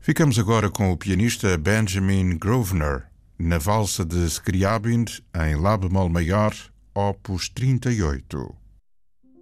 Ficamos agora com o pianista Benjamin Grosvenor, na valsa de Scriabin em Lá bemol maior, opus 38.